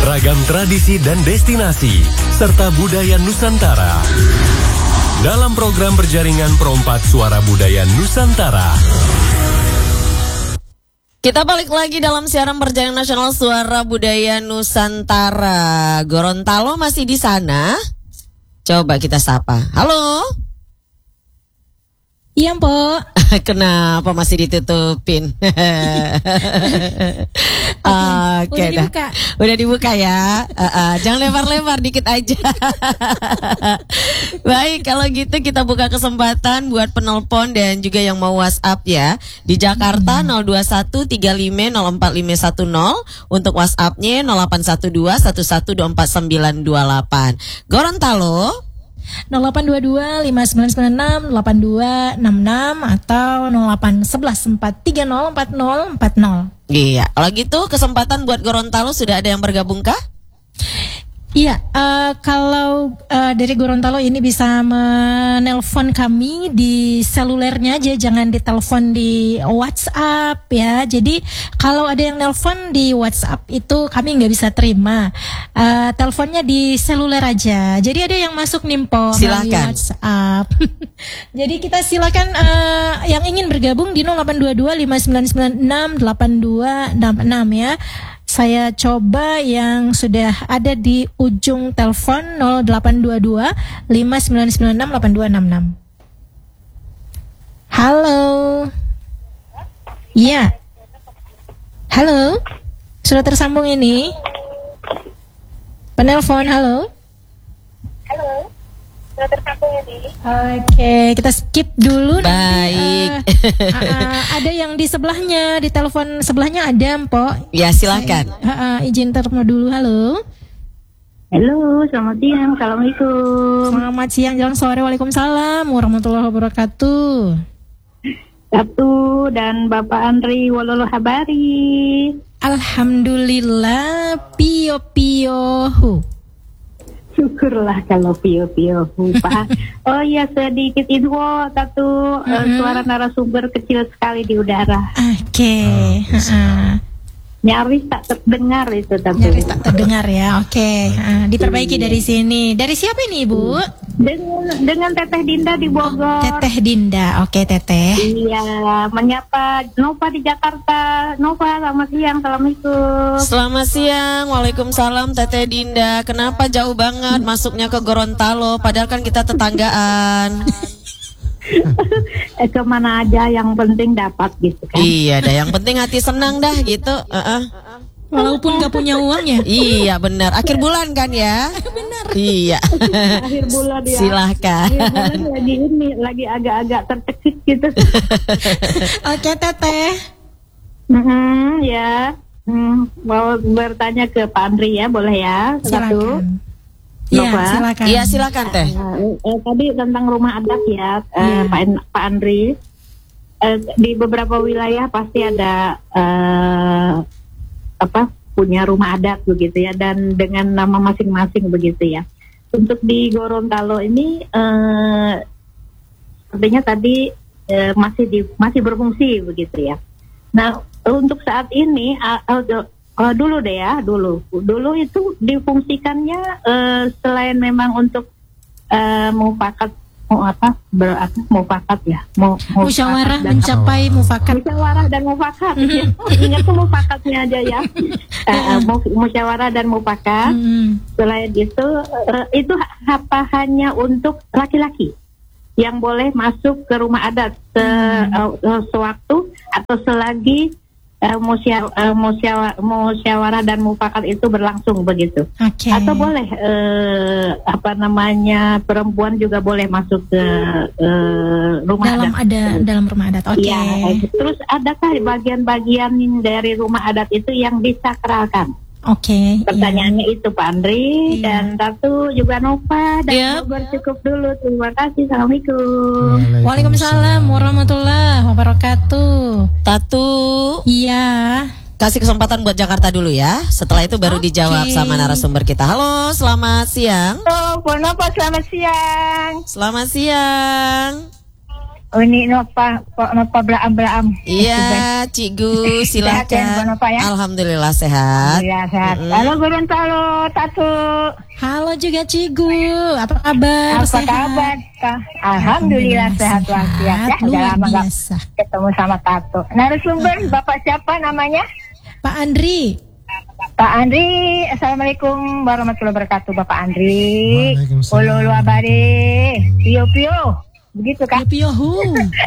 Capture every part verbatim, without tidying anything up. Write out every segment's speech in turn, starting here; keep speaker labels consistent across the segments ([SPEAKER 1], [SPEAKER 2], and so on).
[SPEAKER 1] Ragam tradisi dan destinasi, serta budaya Nusantara. Dalam program berjaringan Perompak Suara Budaya Nusantara.
[SPEAKER 2] Kita balik lagi dalam siaran berjaringan nasional Suara Budaya Nusantara. Gorontalo masih di sana? Coba kita sapa. Halo?
[SPEAKER 3] Iya, Mpok.
[SPEAKER 2] Kenapa masih ditutupin? Oke,
[SPEAKER 3] okay, udah dibuka.
[SPEAKER 2] Udah dibuka ya. Uh, uh, jangan lebar-lebar, dikit aja. Baik, kalau gitu kita buka kesempatan buat penelpon dan juga yang mau WhatsApp ya. Di Jakarta hmm. nol dua satu tiga lima nol empat lima satu nol, untuk WhatsApp-nya nol delapan satu dua satu satu dua empat sembilan dua delapan. Gorontalo
[SPEAKER 3] nol delapan dua dua lima sembilan sembilan enam delapan dua enam enam atau nol delapan satu satu empat tiga nol empat nol empat nol.
[SPEAKER 2] Iya, kalau gitu kesempatan buat Gorontalo sudah ada yang bergabung kah?
[SPEAKER 3] Iya, uh, kalau uh, dari Gorontalo ini bisa menelpon kami di selulernya aja, jangan ditelepon di WhatsApp ya. Jadi kalau ada yang nelpon di WhatsApp itu kami nggak bisa terima. Uh, teleponnya di seluler aja. Jadi ada yang masuk nimpo
[SPEAKER 2] silakan
[SPEAKER 3] WhatsApp. Jadi kita silakan uh, yang ingin bergabung di nol delapan dua dua lima sembilan sembilan enam delapan dua enam enam ya. Saya coba yang sudah ada di ujung telepon nol delapan dua dua lima sembilan sembilan enam delapan dua enam enam. Halo. Iya. Halo. Sudah tersambung ini. Penelpon, halo.
[SPEAKER 4] Halo. Sudah tersambung ini.
[SPEAKER 3] Oke, kita skip dulu.
[SPEAKER 2] Baik.
[SPEAKER 3] Nanti, uh, uh, uh, ada yang di sebelahnya, di telepon sebelahnya ada, Mpok.
[SPEAKER 2] Ya, silakan.
[SPEAKER 3] Uh, uh, izin terima dulu. Halo.
[SPEAKER 4] Halo, selamat siang. Assalamualaikum.
[SPEAKER 3] Selamat siang, jalan sore. Waalaikumsalam warahmatullahi wabarakatuh.
[SPEAKER 4] Satu dan Bapak Andri Wololo Habari.
[SPEAKER 3] Alhamdulillah, pio pio hu.
[SPEAKER 4] Syukurlah kalau pio-pio Pak. Oh iya, sedikit info satu. mm-hmm. uh, suara narasumber kecil sekali di udara.
[SPEAKER 3] Oke. Okay. Oh, uh-uh.
[SPEAKER 4] Nyaris tak terdengar itu tapi.
[SPEAKER 3] Nyaris tak terdengar ya. Oke. Okay. Uh, diperbaiki dari sini. Dari siapa ini, Ibu?
[SPEAKER 4] Dengan dengan Teteh Dinda di Bogor.
[SPEAKER 3] Teteh Dinda. Oke, okay, Teteh.
[SPEAKER 4] Iya, menyapa Nova di Jakarta. Nova, selamat siang. Assalamualaikum.
[SPEAKER 2] Selamat siang. Waalaikumsalam, Teteh Dinda. Kenapa jauh banget masuknya ke Gorontalo padahal kan kita tetanggaan?
[SPEAKER 4] eh, kemana aja yang penting dapat gitu kan.
[SPEAKER 2] Iya dah, yang penting hati senang dah gitu. uh-uh.
[SPEAKER 3] Walaupun gak punya uang ya.
[SPEAKER 2] Iya benar, akhir bulan kan ya.
[SPEAKER 3] Benar.
[SPEAKER 2] Iya.
[SPEAKER 4] Akhir bulan ya.
[SPEAKER 2] Silahkan.
[SPEAKER 4] Akhir bulan lagi ini lagi agak-agak tercekik gitu.
[SPEAKER 3] Oke, Teteh.
[SPEAKER 4] Mm-hmm, ya hmm, mau bertanya ke Pak Andri ya, boleh ya?
[SPEAKER 3] Silakan. Iya, silakan.
[SPEAKER 2] Iya, silakan Teh.
[SPEAKER 4] Uh, uh, tadi tentang rumah adat ya, uh,
[SPEAKER 3] yeah.
[SPEAKER 4] Pak, Pak Andri. Uh, di beberapa wilayah pasti ada uh, apa punya rumah adat begitu ya, dan dengan nama masing-masing begitu ya. Untuk di Gorontalo ini, uh, sepertinya tadi uh, masih di, masih berfungsi begitu ya. Nah, untuk saat ini. Uh, uh, Uh, dulu deh ya, dulu, dulu itu difungsikannya uh, selain memang untuk uh, mufakat, mau apa, ber, apa, mufakat ya, mau
[SPEAKER 3] musyawarah mencapai mufakat,
[SPEAKER 4] musyawarah dan mufakat, ya. Ingat tuh mufakatnya aja ya, uh, uh, musyawarah dan mufakat. Mm. Selain itu, uh, itu apa hanya untuk laki-laki yang boleh masuk ke rumah adat se, uh, uh, sewaktu atau selagi Uh, musyawarah, uh, musyawarah, musyawarah dan mufakat itu berlangsung begitu.
[SPEAKER 3] Okay.
[SPEAKER 4] Atau boleh uh, apa namanya perempuan juga boleh masuk ke uh, rumah
[SPEAKER 3] dalam
[SPEAKER 4] adat.
[SPEAKER 3] ada dalam rumah adat. Oke. Okay.
[SPEAKER 4] Ya, terus adakah bagian-bagian dari rumah adat itu yang disakralkan?
[SPEAKER 3] Oke. Okay,
[SPEAKER 4] pertanyaannya
[SPEAKER 3] iya.
[SPEAKER 4] itu Pak Andri, iya. Dan satu juga Nova dan
[SPEAKER 2] yep.
[SPEAKER 4] Bogor cukup dulu. Terima kasih. Assalamualaikum.
[SPEAKER 3] Waalaikumsalam warahmatullahi wabarakatuh.
[SPEAKER 2] Tatu.
[SPEAKER 3] Iya.
[SPEAKER 2] Kasih kesempatan buat Jakarta dulu ya. Setelah itu baru okay. dijawab sama narasumber kita. Halo, selamat siang.
[SPEAKER 4] Oh, Bu Nova, selamat siang.
[SPEAKER 2] Selamat siang.
[SPEAKER 5] Ini nopa nopa belaam belaam.
[SPEAKER 2] Iya, Cikgu, silakan.
[SPEAKER 5] Sehat, ya, ya?
[SPEAKER 2] Alhamdulillah sehat.
[SPEAKER 5] Alhamdulillah sehat.
[SPEAKER 2] Mm-hmm.
[SPEAKER 5] Halo Gorontalo, Tatu.
[SPEAKER 3] Halo juga Cikgu, apa kabar?
[SPEAKER 5] Apa
[SPEAKER 3] Sehat?
[SPEAKER 5] kabar? Kak? Alhamdulillah sehat walafiat ya. Udah
[SPEAKER 3] Luar
[SPEAKER 5] lama nggak
[SPEAKER 3] biasa.
[SPEAKER 5] ketemu sama Tatu. Narasumber Bapak siapa namanya?
[SPEAKER 3] Pak Andri.
[SPEAKER 5] Pak Andri, Assalamualaikum warahmatullahi wabarakatuh. Bapak Andri.
[SPEAKER 6] Waalaikumsalam.
[SPEAKER 5] Ulu abadi. Pio pio. Begitu kan?
[SPEAKER 3] Pio hu.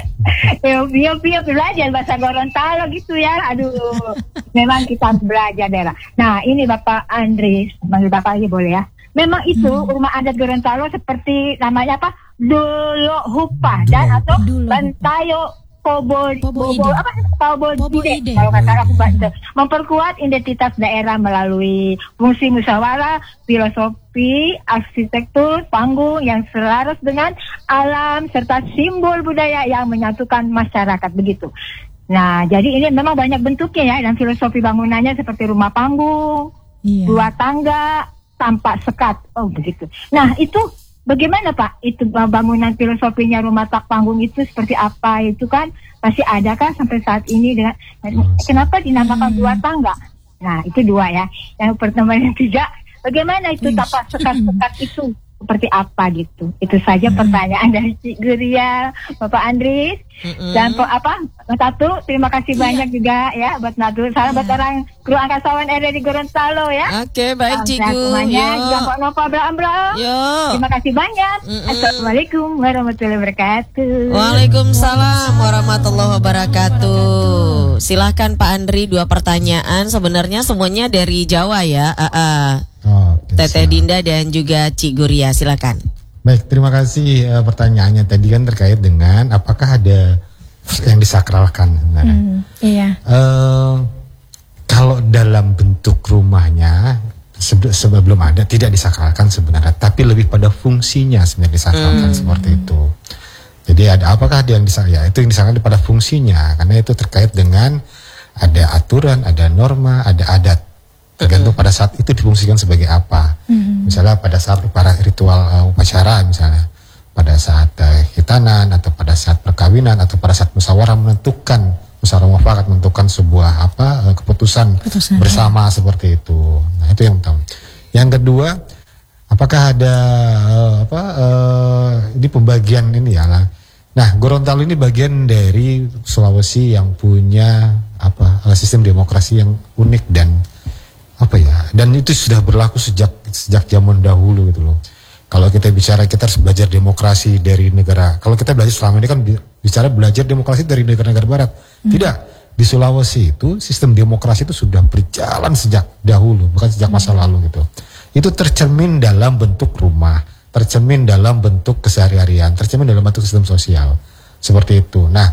[SPEAKER 5] Pio pio pio belajar bahasa Gorontalo gitu ya. Aduh. Memang kita harus belajar daerah. Nah, ini Bapak Andri, manggil Bapak aja boleh ya. Memang itu hmm. rumah adat Gorontalo seperti namanya apa? Dolo Hupa dan atau
[SPEAKER 3] Dolo.
[SPEAKER 5] Bantayo Pobo,
[SPEAKER 3] Pobo
[SPEAKER 5] Pobo,
[SPEAKER 3] Ide.
[SPEAKER 5] apa? Pobo,
[SPEAKER 3] Pobo
[SPEAKER 5] Ide.
[SPEAKER 3] Ide.
[SPEAKER 5] Kalau kata aku baca, memperkuat identitas daerah melalui fungsi musyawarah, filosofi, arsitektur, panggung yang selaras dengan alam serta simbol budaya yang menyatukan masyarakat begitu. Nah, jadi ini memang banyak bentuknya ya, dan filosofi bangunannya seperti rumah panggung,
[SPEAKER 3] Iya.
[SPEAKER 5] dua tangga, tampak sekat. Oh, begitu. Nah, itu bagaimana Pak? Itu bangunan filosofinya rumah tak panggung itu seperti apa? Itu kan masih ada kan sampai saat ini dengan kenapa dinamakan dua tangga? Nah, itu dua ya. Yang pertama, yang tiga, bagaimana itu tapak sekat-sekat itu? Seperti apa gitu? Itu saja pertanyaan dari Cik Guria, Bapak Andris,
[SPEAKER 2] Mm-mm.
[SPEAKER 5] dan po, apa? Tatu, terima kasih banyak juga ya buat Nadu. Salam buat orang kru angkasawan R D di Gorontalo ya.
[SPEAKER 2] Oke, baik Cikgu.
[SPEAKER 5] Semuanya,
[SPEAKER 2] Yo.
[SPEAKER 5] Jampok Nova Abraham Abraham.
[SPEAKER 2] Yo.
[SPEAKER 5] Terima kasih banyak.
[SPEAKER 2] Mm-mm.
[SPEAKER 5] Assalamualaikum warahmatullahi wabarakatuh.
[SPEAKER 2] Waalaikumsalam warahmatullahi wabarakatuh. Silahkan Pak Andri, dua pertanyaan. Sebenarnya semuanya dari Jawa ya. Uh, uh.
[SPEAKER 6] Oke,
[SPEAKER 2] Teteh
[SPEAKER 6] siap.
[SPEAKER 2] Dinda dan juga Cik Guria, silakan.
[SPEAKER 6] Baik, terima kasih uh, pertanyaannya tadi kan terkait dengan apakah ada yang disakralkan sebenarnya.
[SPEAKER 3] Hmm, iya.
[SPEAKER 6] Uh, kalau dalam bentuk rumahnya sebe- sebelum ada tidak disakralkan sebenarnya, tapi lebih pada fungsinya sebenarnya disakralkan
[SPEAKER 2] Hmm.
[SPEAKER 6] seperti itu. Jadi ada apakah ada yang disakralkan? Ya, itu yang disakralkan pada fungsinya, karena itu terkait dengan ada aturan, ada norma, ada adat. Tergantung pada saat itu difungsikan sebagai apa.
[SPEAKER 3] Hmm.
[SPEAKER 6] Misalnya pada saat para ritual uh, upacara, misalnya pada saat uh, khitanan atau pada saat perkawinan atau pada saat musyawarah menentukan, musyawarah mufakat menentukan sebuah apa uh, keputusan,
[SPEAKER 3] Keputusan,
[SPEAKER 6] bersama seperti itu. Nah, itu yang pertama. Yang kedua, apakah ada uh, apa uh, ini pembagian ini ya lah. Nah, Gorontalo ini bagian dari Sulawesi yang punya apa uh, sistem demokrasi yang unik dan apa ya, dan itu sudah berlaku sejak sejak zaman dahulu gitu loh. Kalau kita bicara kita harus belajar demokrasi dari negara, kalau kita belajar selama ini kan bicara belajar demokrasi dari negara-negara barat. Hmm. Tidak, di Sulawesi itu sistem demokrasi itu sudah berjalan sejak dahulu, bukan sejak masa hmm. lalu gitu. Itu tercermin dalam bentuk rumah, tercermin dalam bentuk keseharian, tercermin dalam bentuk sistem sosial. Seperti itu. Nah,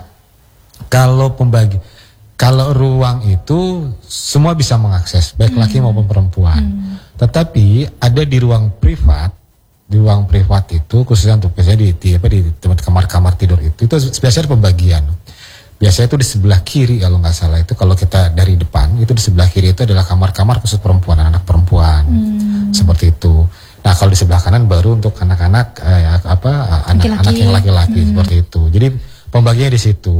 [SPEAKER 6] kalau pembagi kalau ruang itu semua bisa mengakses, baik hmm. laki maupun perempuan. Hmm. Tetapi ada di ruang privat, di ruang privat itu khususnya untuk biasanya di, di apa di tempat kamar-kamar tidur itu, itu biasanya pembagian. Biasanya itu di sebelah kiri kalau nggak salah itu kalau kita dari depan itu di sebelah kiri itu adalah kamar-kamar khusus perempuan, anak perempuan, hmm. seperti itu. Nah kalau di sebelah kanan baru untuk anak-anak eh, apa anak-anak yang laki-laki hmm. seperti itu. Jadi pembagiannya di situ.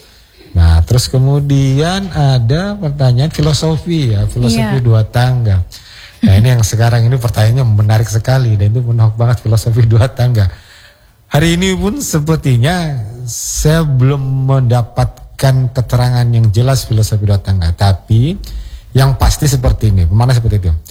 [SPEAKER 6] Nah, terus kemudian ada pertanyaan filosofi ya, filosofi yeah. dua tangga. Nah, ini yang sekarang ini pertanyaannya menarik sekali dan itu menarik banget filosofi dua tangga. Hari ini pun sepertinya saya belum mendapatkan keterangan yang jelas filosofi dua tangga, tapi yang pasti seperti ini, mana seperti itu.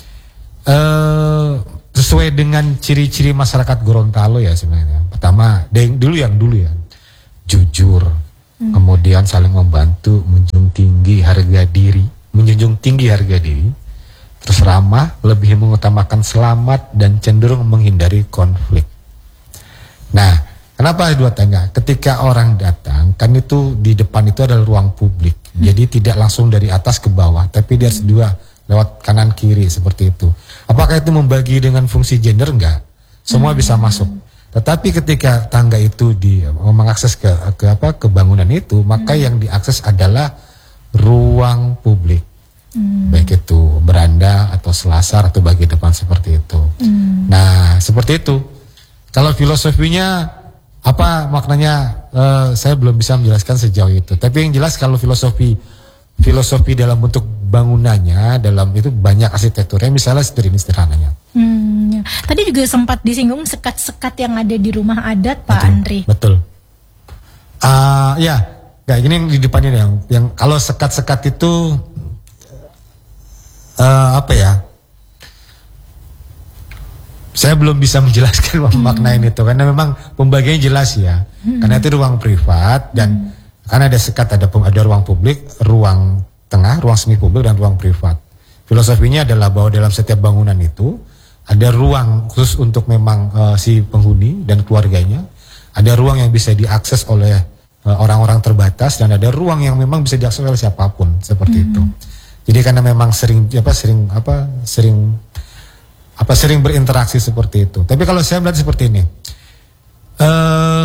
[SPEAKER 6] Uh, sesuai dengan ciri-ciri masyarakat Gorontalo ya sebenarnya. Pertama, dulu yang dulu ya, jujur. Hmm. Kemudian saling membantu, menjunjung tinggi harga diri, menjunjung tinggi harga diri, terus ramah, lebih mengutamakan selamat dan cenderung menghindari konflik. Nah, kenapa dua tangga? Ketika orang datang, kan itu di depan itu adalah ruang publik, hmm. jadi tidak langsung dari atas ke bawah, tapi dia harus dua lewat kanan kiri seperti itu. Apakah itu membagi dengan fungsi gender? Enggak, semua hmm. bisa masuk. Tetapi ketika tangga itu di mengakses ke ke apa ke bangunan itu, maka hmm. yang diakses adalah ruang publik. Hmm. Baik itu beranda atau selasar atau bagian depan seperti itu. Hmm. Nah, seperti itu. Kalau filosofinya apa maknanya uh, saya belum bisa menjelaskan sejauh itu. Tapi yang jelas kalau filosofi filosofi dalam bentuk bangunannya, dalam itu banyak arsitekturnya, misalnya dari sederhananya.
[SPEAKER 3] Hmm, ya. Tadi juga sempat disinggung sekat-sekat yang ada di rumah adat, Pak
[SPEAKER 6] Betul,
[SPEAKER 3] Andri.
[SPEAKER 6] Betul. Uh, ya, kayak gini yang di depannya yang, yang kalau sekat-sekat itu uh, apa ya? Saya belum bisa menjelaskan hmm. memaknain itu karena memang pembagiannya jelas ya. Hmm. Karena itu ruang privat dan hmm. karena ada sekat, ada ada ruang publik, ruang tengah, ruang semi publik dan ruang privat. Filosofinya adalah bahwa dalam setiap bangunan itu ada ruang khusus untuk memang uh, si penghuni dan keluarganya. Ada ruang yang bisa diakses oleh uh, orang-orang terbatas dan ada ruang yang memang bisa diakses oleh siapapun seperti hmm. itu. Jadi karena memang sering apa sering apa sering apa sering berinteraksi seperti itu. Tapi kalau saya melihat seperti ini, uh,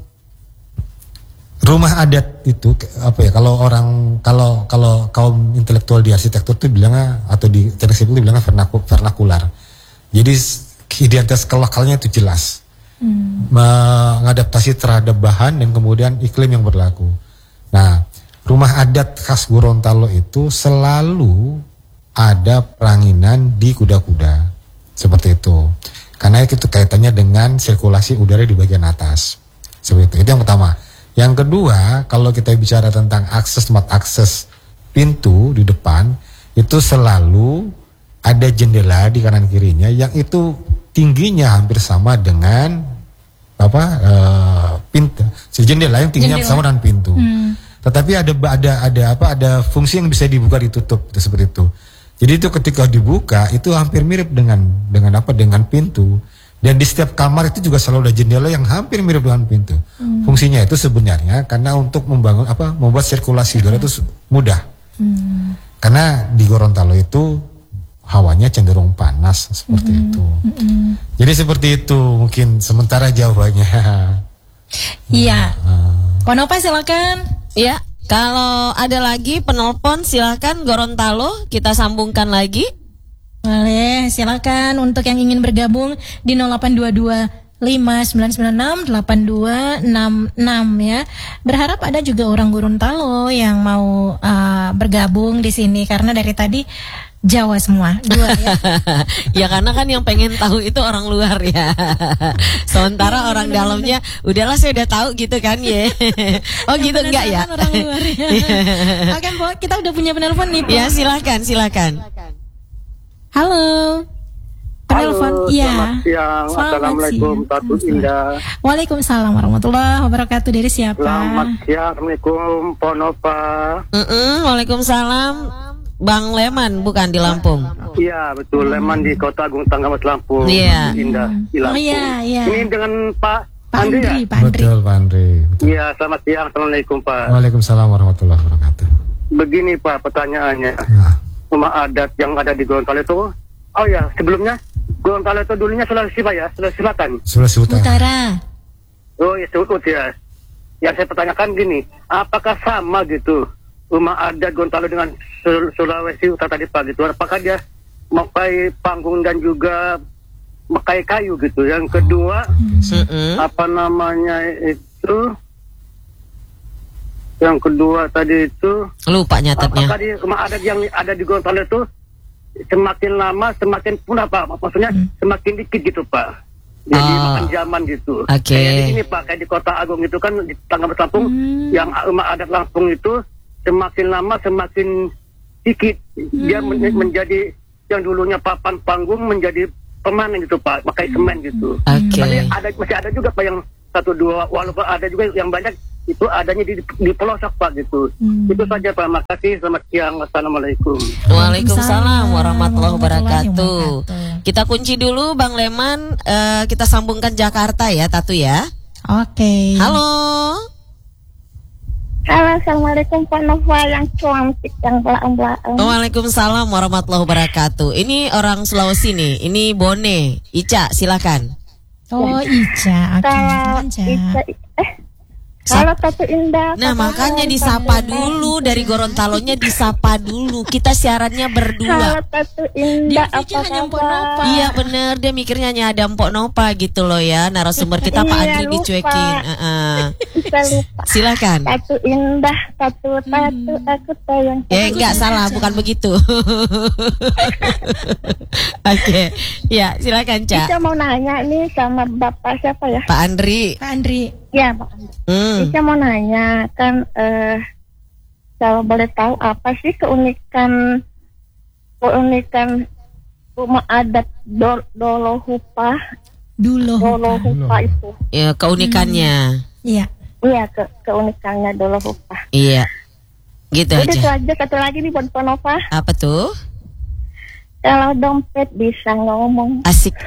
[SPEAKER 6] rumah adat itu apa ya? Kalau orang kalau kalau kaum intelektual di arsitektur itu bilangnya atau di teknik sipil itu bilangnya vernakular. Jadi identitas lokalnya itu jelas, hmm. mengadaptasi terhadap bahan dan kemudian iklim yang berlaku. Nah, rumah adat khas Gorontalo itu selalu ada peranginan di kuda-kuda. Seperti itu. Karena itu kaitannya dengan sirkulasi udara di bagian atas. Seperti itu. Itu yang pertama. Yang kedua, kalau kita bicara tentang akses tempat akses pintu di depan, itu selalu ada jendela di kanan kirinya yang itu tingginya hampir sama dengan apa uh, pintu. Jendela yang tingginya jendela. Sama dengan pintu. Hmm. Tetapi ada ada ada apa ada fungsi yang bisa dibuka ditutup itu seperti itu. Jadi itu ketika dibuka itu hampir mirip dengan dengan apa dengan pintu dan di setiap kamar itu juga selalu ada jendela yang hampir mirip dengan pintu. Hmm. Fungsinya itu sebenarnya karena untuk membangun apa membuat sirkulasi udara itu mudah. Hmm. Karena di Gorontalo itu hawanya cenderung panas seperti hmm. itu. Hmm. Jadi seperti itu mungkin sementara jawabannya.
[SPEAKER 3] Iya. Hmm. Pak Nova silakan.
[SPEAKER 2] Iya. Kalau ada lagi penelpon silakan Gorontalo, kita sambungkan lagi.
[SPEAKER 3] Boleh, silakan untuk yang ingin bergabung di nol delapan dua dua lima sembilan sembilan enam delapan dua enam enam ya. Berharap ada juga orang Gorontalo yang mau uh, bergabung di sini karena dari tadi Jawa semua, dua ya.
[SPEAKER 2] Ya karena kan yang pengen tahu itu orang luar ya. Sementara orang dalamnya udahlah saya udah tahu gitu kan ya. Oh gitu enggak ya?
[SPEAKER 3] Orang luar ya. Oke, Mbak, kita udah punya penelpon nih,
[SPEAKER 2] ya silakan, silakan.
[SPEAKER 3] Halo. Penelpon, iya.
[SPEAKER 7] Selamat siang.
[SPEAKER 3] Selamat
[SPEAKER 7] Assalamualaikum, Tatu Indah.
[SPEAKER 3] Waalaikumsalam warahmatullahi wabarakatuh. Dari siapa?
[SPEAKER 7] Selamat siang. Assalamualaikum, Ponova.
[SPEAKER 2] Mm-mm, Waalaikumsalam. Bang Leman bukan di Lampung.
[SPEAKER 7] Iya betul, Leman di Kota Agung Tanggamus Lampung.
[SPEAKER 2] Iya.
[SPEAKER 7] Indah di Lampung.
[SPEAKER 3] Oh iya, iya.
[SPEAKER 7] Ini dengan Pak
[SPEAKER 3] Pak
[SPEAKER 7] Andri ya?
[SPEAKER 3] Pak Andri.
[SPEAKER 6] Betul Pak Andri.
[SPEAKER 7] Iya, selamat siang. Assalamualaikum Pak.
[SPEAKER 6] Waalaikumsalam warahmatullahi wabarakatuh.
[SPEAKER 7] Begini Pak pertanyaannya.
[SPEAKER 6] Nah.
[SPEAKER 7] Rumah adat yang ada di Gorontalo itu, oh ya sebelumnya Gorontalo itu dulunya Sulawesi Pak ya, Sulawesi Selatan.
[SPEAKER 6] Sulawesi Utara.
[SPEAKER 3] Utara.
[SPEAKER 7] Oh ya Sulawesi ya. Yang saya pertanyakan gini, apakah sama gitu rumah adat Gorontalo dengan Sulawesi Utara tadi Pak gitu? Apakah dia memakai panggung dan juga memakai kayu gitu? Yang kedua,
[SPEAKER 2] mm-hmm.
[SPEAKER 7] apa namanya itu? Yang kedua tadi itu
[SPEAKER 2] lupa nyatetnya.
[SPEAKER 7] Apakah di rumah adat yang ada di Gorontalo itu semakin lama semakin punah Pak? Maksudnya hmm. semakin dikit gitu Pak. Jadi
[SPEAKER 2] oh.
[SPEAKER 7] makan zaman gitu.
[SPEAKER 2] Oke. Okay.
[SPEAKER 7] Kayak di sini Pak, kayak di Kota Agung itu kan di Tanggamus Lampung, hmm. yang rumah adat Lampung itu semakin lama semakin dikit. Dia hmm. men- menjadi yang dulunya papan panggung menjadi permanen gitu Pak, pakai semen gitu.
[SPEAKER 2] Oke.
[SPEAKER 7] Masih
[SPEAKER 2] Okay.
[SPEAKER 7] ada masih ada juga Pak yang satu dua, walaupun ada juga yang banyak itu adanya di, di pelosok Pak gitu. Hmm. Itu saja Pak. Makasih. Selamat siang. Assalamualaikum.
[SPEAKER 2] Waalaikumsalam warahmatullahi wabarakatuh. Kita kunci dulu Bang Leman. Uh, kita sambungkan Jakarta ya Tatu ya.
[SPEAKER 3] Oke. Okay.
[SPEAKER 2] Halo.
[SPEAKER 8] Halo, assalamualaikum Pak Nova yang cantik yang belang-belang.
[SPEAKER 2] Waalaikumsalam warahmatullahi wabarakatuh. Ini orang Sulawesi nih. Ini Bone. Ica silakan.
[SPEAKER 3] Oh Ica. Oke.
[SPEAKER 8] Kalau
[SPEAKER 3] Okay.
[SPEAKER 8] Ica, eh Halo Tatu Indah.
[SPEAKER 2] Nah, makanya disapa dulu dari Gorontalonya, disapa dulu. Kita siarannya berdua.
[SPEAKER 8] Halo Tatu Indah.
[SPEAKER 3] Dia pikir
[SPEAKER 8] Apa
[SPEAKER 3] hanya Mpok
[SPEAKER 8] kabar?
[SPEAKER 3] Nova.
[SPEAKER 2] Iya bener, dia mikirnya hanya ada Mpok Nova gitu loh ya. Narasumber kita Pak
[SPEAKER 8] Iya,
[SPEAKER 2] Andri
[SPEAKER 8] lupa.
[SPEAKER 2] dicuekin. Uh-uh.
[SPEAKER 8] Bisa lupa.
[SPEAKER 2] Silakan.
[SPEAKER 8] Tatu Indah, Tatu Tatu, aku sayang.
[SPEAKER 2] Eh enggak salah, bukan begitu. Oke, ya silakan Ca.
[SPEAKER 8] Saya mau nanya nih sama Bapak siapa ya?
[SPEAKER 2] Pak Andri.
[SPEAKER 3] Pak Andri.
[SPEAKER 8] Ya Pak.
[SPEAKER 2] Hmm.
[SPEAKER 8] Saya mau nanya kan, eh, kalau boleh tahu apa sih keunikan keunikan rumah adat Do- Dolohupa,
[SPEAKER 3] Dulu.
[SPEAKER 8] Dolohupa itu?
[SPEAKER 2] Ya keunikannya.
[SPEAKER 3] Iya.
[SPEAKER 8] Iya, ke keunikannya Dolohupa.
[SPEAKER 2] Iya. Gitu
[SPEAKER 8] Udah itu
[SPEAKER 2] aja.
[SPEAKER 8] aja, satu lagi nih buat Pak Nova.
[SPEAKER 2] Apa tuh?
[SPEAKER 8] Kalau dompet bisa ngomong.
[SPEAKER 2] Asik.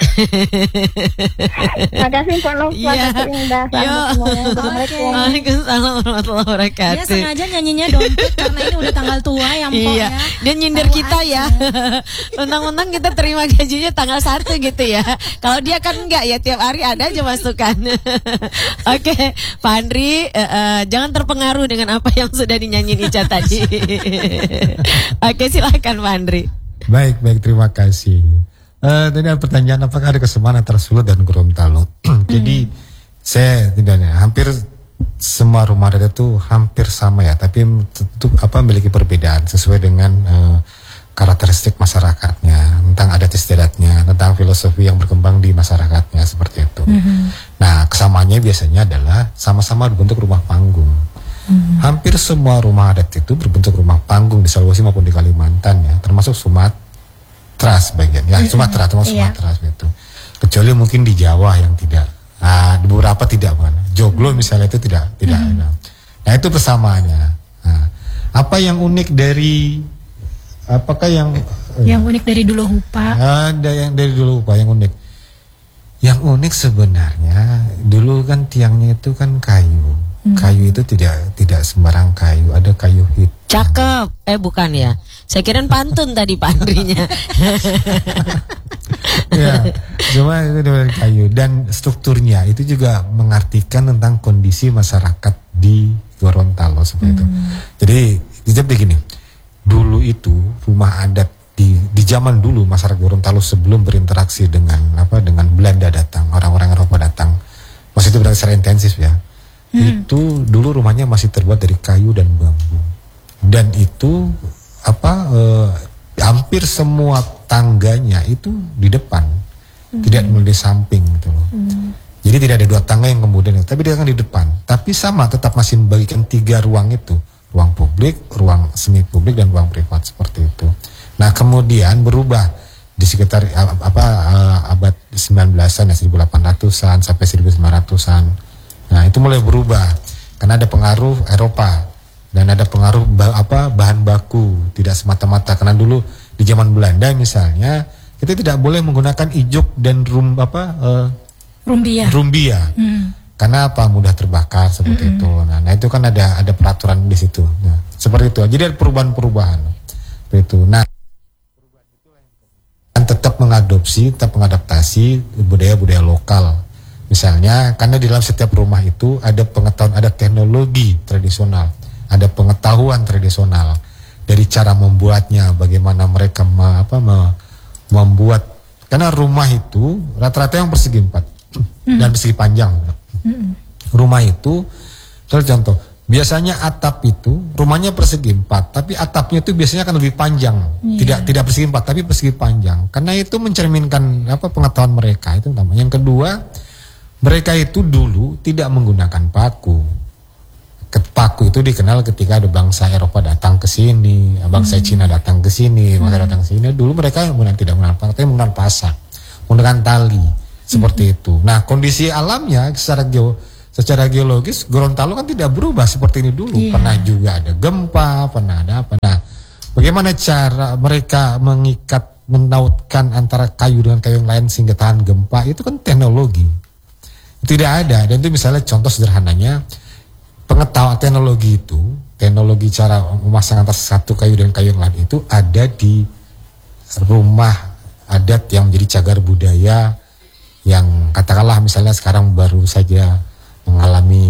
[SPEAKER 8] Makasih Pak Nova.
[SPEAKER 2] Iya.
[SPEAKER 8] Tatu Indah.
[SPEAKER 2] Yo.
[SPEAKER 8] Assalamualaikum.
[SPEAKER 2] Waalaikumsalam warahmatullahi
[SPEAKER 3] Dia
[SPEAKER 2] wabarakatuh.
[SPEAKER 3] sengaja nyanyinya dompet karena ini udah tanggal tua ya Mpok
[SPEAKER 2] Iya,
[SPEAKER 3] ya.
[SPEAKER 2] dia nyindir
[SPEAKER 3] Tahu
[SPEAKER 2] kita
[SPEAKER 3] aja.
[SPEAKER 2] ya. Mentang-mentang kita terima gajinya tanggal satu gitu ya. Kalau dia kan enggak ya, tiap hari ada aja masukan. Oke, Pak Andri, eh, eh, jangan terpengaruh dengan apa yang sudah dinyanyiin Ica tadi. Oke, silakan Pak Andri.
[SPEAKER 6] Baik, baik, terima kasih. Uh, tadi ada pertanyaan, apakah ada kesamaan antara Sulut dan Gorontalo? Jadi saya tidak, hampir semua rumah adat itu hampir sama ya, tapi tentu apa memiliki perbedaan sesuai dengan uh, karakteristik masyarakatnya, tentang adat istiadatnya, tentang filosofi yang berkembang di masyarakatnya seperti itu.
[SPEAKER 3] Mm-hmm.
[SPEAKER 6] Nah, kesamaannya biasanya adalah sama-sama berbentuk rumah panggung. Hmm. Hampir semua rumah adat itu berbentuk rumah panggung di Sulawesi maupun di Kalimantan ya, termasuk Sumatera sebagian. Ya, Sumatera termasuk
[SPEAKER 3] Iya.
[SPEAKER 6] Sumatera gitu. Kecuali mungkin di Jawa yang tidak. Ah, di beberapa tidak bukan. Joglo misalnya itu tidak tidak
[SPEAKER 3] Hmm.
[SPEAKER 6] ada. Nah, itu persamaannya. Nah, apa yang unik dari apakah yang
[SPEAKER 3] Yang unik dari Dolohupa.
[SPEAKER 6] ada yang dari dulu Pak yang unik. Yang unik sebenarnya dulu kan tiangnya itu kan kayu. Kayu itu tidak tidak sembarang kayu, ada kayu hitam.
[SPEAKER 2] Cakep. Eh bukan ya. Saya kirain pantun tadi Pak Andrinya.
[SPEAKER 6] Ya, cuma itu dari kayu dan strukturnya itu juga mengartikan tentang kondisi masyarakat di Gorontalo seperti itu. Jadi jadi begini, dulu itu rumah adat di di zaman dulu masyarakat Gorontalo sebelum berinteraksi dengan apa dengan Belanda datang, orang-orang Eropa datang, maksudnya berarti secara intensif ya. Itu dulu rumahnya masih terbuat dari kayu dan bambu, dan itu apa eh, hampir semua tangganya itu di depan, tidak di samping gitu loh. Jadi tidak ada dua tangga yang kemudian, tapi dia kan di depan. Tapi sama tetap masih membagikan tiga ruang itu, ruang publik, ruang semi publik dan ruang privat seperti itu. Nah kemudian berubah di sekitar eh, apa eh, abad sembilan belasan ya, seribu delapan ratusan sampai seribu sembilan ratusan. Nah itu mulai berubah karena ada pengaruh Eropa dan ada pengaruh bah, apa bahan baku, tidak semata-mata karena dulu di zaman Belanda misalnya kita tidak boleh menggunakan ijuk dan rum apa uh,
[SPEAKER 3] Rumbia.
[SPEAKER 6] rumbia
[SPEAKER 3] Hmm.
[SPEAKER 6] karena apa mudah terbakar seperti
[SPEAKER 3] Mm-mm.
[SPEAKER 6] itu. Nah, nah itu kan ada ada peraturan di situ. Nah, seperti itu. Jadi ada perubahan-perubahan seperti itu. Nah dan tetap mengadopsi, tetap mengadaptasi budaya-budaya lokal. Misalnya, karena di dalam setiap rumah itu ada pengetahuan, ada teknologi tradisional, ada pengetahuan tradisional dari cara membuatnya, bagaimana mereka me, apa, me, membuat. Karena rumah itu rata-rata yang persegi empat hmm. dan persegi panjang. Hmm. Rumah itu, contoh, biasanya atap itu rumahnya persegi empat, tapi atapnya itu biasanya akan lebih panjang, yeah. tidak tidak persegi empat, tapi persegi panjang. Karena itu mencerminkan apa pengetahuan mereka itu pertama. Yang kedua, mereka itu dulu tidak menggunakan paku. Paku itu dikenal ketika ada bangsa Eropa datang ke sini, bangsa hmm. Cina datang ke sini, mereka hmm. datang ke sini. Dulu mereka menggunakan tidak menggunakan paku, tapi menggunakan pasak, menggunakan tali, seperti hmm. itu. Nah, kondisi alamnya secara geo, secara geologis Gorontalo kan tidak berubah seperti ini dulu. Yeah. Pernah juga ada gempa, pernah ada apa. Nah, bagaimana cara mereka mengikat, menautkan antara kayu dengan kayu yang lain sehingga tahan gempa? Itu kan teknologi. Tidak ada, dan itu misalnya contoh sederhananya pengetahuan teknologi itu, teknologi cara memasang antara satu kayu dan kayu yang lain itu ada di rumah adat yang menjadi cagar budaya yang katakanlah misalnya sekarang baru saja mengalami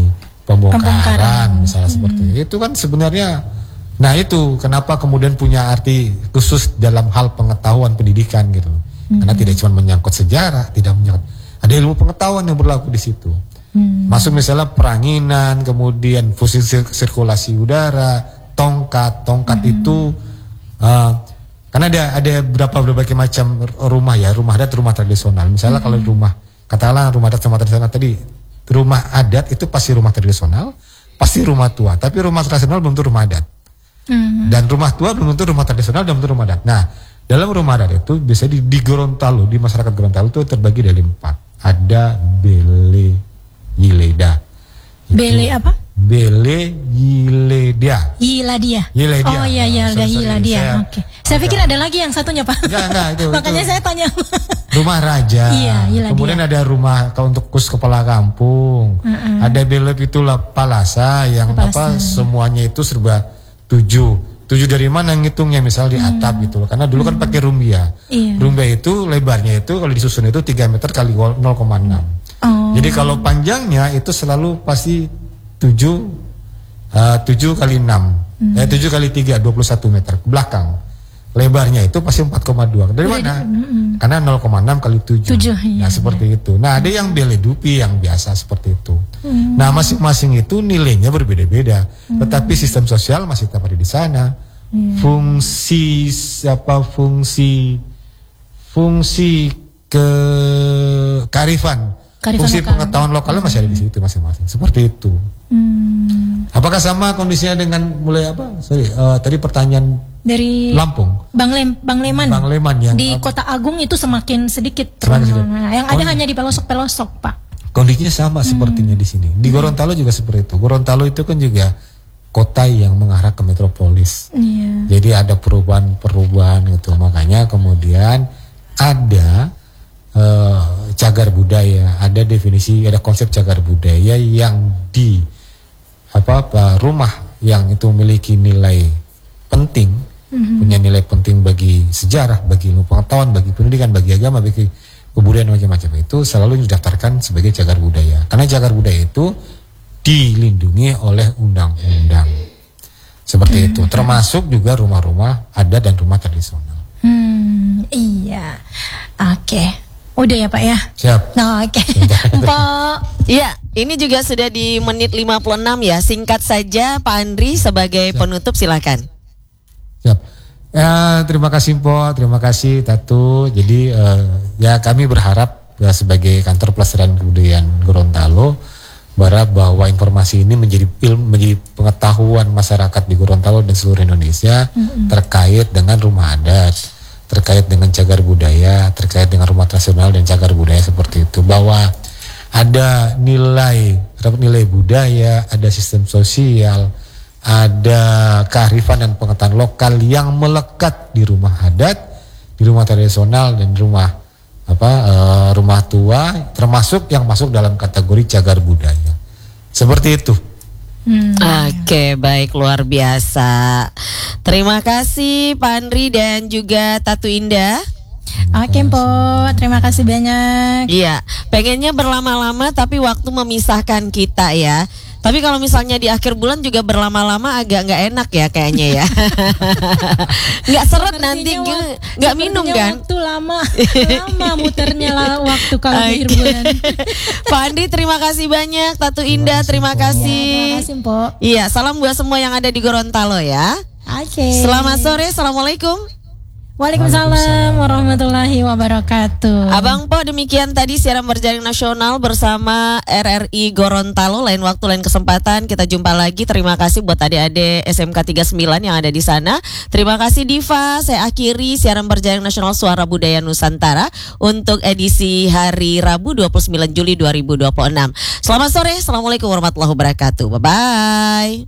[SPEAKER 6] pembongkaran,
[SPEAKER 3] Pembongkaran.
[SPEAKER 6] misalnya
[SPEAKER 3] Hmm.
[SPEAKER 6] seperti itu kan sebenarnya. Nah itu kenapa kemudian punya arti khusus dalam hal pengetahuan pendidikan gitu, hmm. karena tidak cuma menyangkut sejarah, tidak menyangkut, ada ilmu pengetahuan yang berlaku di situ. Hmm. Masuk misalnya peranginan, kemudian fungsi sir- sirkulasi udara, tongkat, tongkat hmm. itu uh, karena ada ada berapa berbagai macam rumah ya, rumah adat, rumah tradisional. Misalnya hmm. kalau rumah katakanlah rumah adat sama tradisional tadi, rumah adat itu pasti rumah tradisional, pasti rumah tua. Tapi rumah tradisional belum tentu rumah adat. Hmm. Dan rumah tua belum tentu rumah tradisional, belum tentu rumah adat. Nah, dalam rumah adat itu biasanya di, di Gorontalo, di masyarakat Gorontalo itu terbagi dari empat. Ada bele yileda.
[SPEAKER 3] Bele apa?
[SPEAKER 6] Bele yileda.
[SPEAKER 3] Yiladia.
[SPEAKER 6] Yiladia.
[SPEAKER 3] Oh iya iya, ada Yiladia. Oke. Saya pikir ada lagi yang satunya, Pak.
[SPEAKER 6] Enggak, enggak itu.
[SPEAKER 3] Makanya
[SPEAKER 6] itu.
[SPEAKER 3] saya tanya.
[SPEAKER 6] Rumah raja.
[SPEAKER 3] Iya, Yiladia.
[SPEAKER 6] Kemudian ada rumah kalau untuk kus kepala kampung. Uh-uh. Ada bele itu palasa yang
[SPEAKER 3] Palasa.
[SPEAKER 6] apa semuanya itu serba tujuh. Tujuh dari mana ngitungnya, misal di atap hmm. gitu loh. Karena dulu kan hmm. pakai rumbia. Iya. Rumbia itu lebarnya itu kalau disusun itu tiga meter kali nol koma enam. Oh. Jadi kalau panjangnya itu selalu pasti tujuh uh, tujuh kali enam. Hmm. Eh tujuh kali tiga dua puluh satu meter ke belakang. Lebarnya itu pasti empat koma dua. Dari mana? Hmm. Karena nol koma enam kali tujuh. tujuh iya, nah, seperti iya. itu. Nah, ada yang bele dupi yang biasa seperti itu. Hmm. Nah, masing-masing itu nilainya berbeda-beda. Hmm. Tetapi sistem sosial masih tetap ada di sana. Hmm. Fungsi apa fungsi fungsi ke kearifan
[SPEAKER 3] Kearifan
[SPEAKER 6] fungsi
[SPEAKER 3] lokal.
[SPEAKER 6] pengetahuan lokalnya masih ada di situ masing-masing. Seperti itu. Hmm. Apakah sama kondisinya dengan mulai apa? Sorry, uh, tadi pertanyaan
[SPEAKER 3] dari
[SPEAKER 6] Lampung.
[SPEAKER 3] Bang Lem, Bang Leman.
[SPEAKER 6] Bang Leman yang
[SPEAKER 3] di
[SPEAKER 6] apa?
[SPEAKER 3] Kota Agung itu semakin sedikit.
[SPEAKER 6] Semakin sedikit.
[SPEAKER 3] Nah, yang ada hanya di pelosok-pelosok, Pak.
[SPEAKER 6] Kondisinya sama hmm. sepertinya di sini. Di Gorontalo juga seperti itu. Gorontalo itu kan juga kota yang mengarah ke metropolis. Yeah. Jadi ada perubahan-perubahan gitu. Makanya kemudian ada Uh, cagar budaya, ada definisi, ada konsep cagar budaya yang di apa, apa rumah yang itu memiliki nilai penting, mm-hmm. punya nilai penting bagi sejarah, bagi ilmu pengetahuan, bagi pendidikan, bagi agama, bagi kebudayaan macam-macam itu selalu didaftarkan sebagai cagar budaya. Karena cagar budaya itu dilindungi oleh undang-undang. Seperti mm-hmm. itu, termasuk juga rumah-rumah adat dan rumah tradisional.
[SPEAKER 3] Hmm, iya, oke. Okay. Udah ya Pak ya?
[SPEAKER 6] Siap.
[SPEAKER 3] Nah, oke. Okay. Pak.
[SPEAKER 2] Iya, ini juga sudah di menit lima puluh enam ya. Singkat saja Pak Andri sebagai Siap. Penutup silakan.
[SPEAKER 6] Siap. Ya, terima kasih Mpo, terima kasih Tatu. Jadi uh, ya kami berharap ya, sebagai kantor pelestarian kebudayaan Gorontalo berharap bahwa informasi ini menjadi ilmu, menjadi pengetahuan masyarakat di Gorontalo dan seluruh Indonesia mm-hmm. terkait dengan rumah adat, terkait dengan cagar budaya, terkait dengan rumah tradisional dan cagar budaya seperti itu, bahwa ada nilai, nilai budaya, ada sistem sosial, ada kearifan dan pengetahuan lokal yang melekat di rumah adat, di rumah tradisional dan rumah apa uh, rumah tua, termasuk yang masuk dalam kategori cagar budaya. Seperti itu.
[SPEAKER 2] Hmm. Oke, okay, baik, luar biasa. Terima kasih Pak Andri dan juga Tatu Indah.
[SPEAKER 3] Oke, Mpo, terima kasih banyak.
[SPEAKER 2] Iya, pengennya berlama-lama tapi waktu memisahkan kita ya. Tapi kalau misalnya di akhir bulan juga berlama-lama agak nggak enak ya kayaknya ya. Nggak seret nanti, nggak minum kan?
[SPEAKER 3] Waktu lama, lama muternya lah waktu kalau
[SPEAKER 2] okay.
[SPEAKER 3] akhir bulan.
[SPEAKER 2] Pak Andi terima kasih banyak, Tatu Indah terima kasih.
[SPEAKER 3] Ya, terima kasih Mpo.
[SPEAKER 2] Iya, salam buat semua yang ada di Gorontalo ya.
[SPEAKER 3] Oke. Okay.
[SPEAKER 2] Selamat sore, assalamualaikum.
[SPEAKER 3] Waalaikumsalam warahmatullahi wabarakatuh.
[SPEAKER 2] Abang Po, demikian tadi siaran berjaring nasional bersama R R I Gorontalo. Lain waktu, lain kesempatan kita jumpa lagi. Terima kasih buat adik-adik S M K tiga puluh sembilan yang ada di sana. Terima kasih Diva. Saya akhiri siaran berjaring nasional Suara Budaya Nusantara untuk edisi hari Rabu dua puluh sembilan Juli dua ribu dua puluh enam. Selamat sore. Assalamualaikum warahmatullahi wabarakatuh. Bye-bye.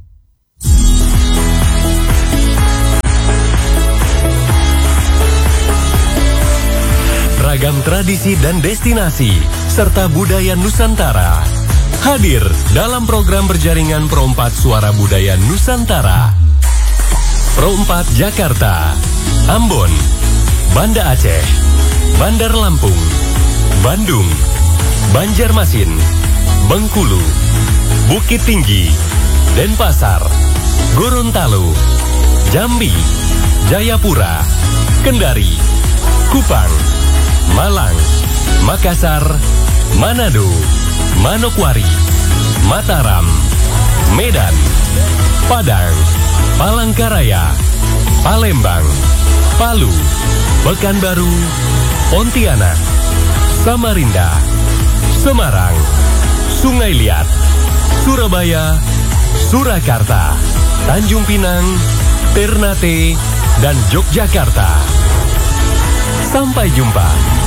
[SPEAKER 1] Ragam tradisi dan destinasi serta budaya Nusantara hadir dalam program berjaringan Pro empat Suara Budaya Nusantara. Pro empat Jakarta, Ambon, Banda Aceh, Bandar Lampung, Bandung, Banjarmasin, Bengkulu, Bukit Tinggi, Denpasar, Gorontalo, Jambi, Jayapura, Kendari, Kupang, Malang, Makassar, Manado, Manokwari, Mataram, Medan, Padang, Palangkaraya, Palembang, Palu, Pekanbaru, Pontianak, Samarinda, Semarang, Sungai Liat, Surabaya, Surakarta, Tanjung Pinang, Ternate, dan Yogyakarta. Sampai jumpa.